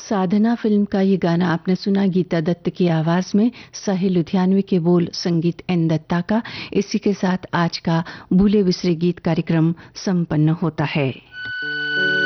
साधना film का ये गाना आपने सुना गीता दत्त की आवाज में, साहिल लुधियानवी के बोल, संगीत एन दत्ता का। इसी के साथ आज का भूले बिसरे गीत कार्यक्रम संपन्न होता है।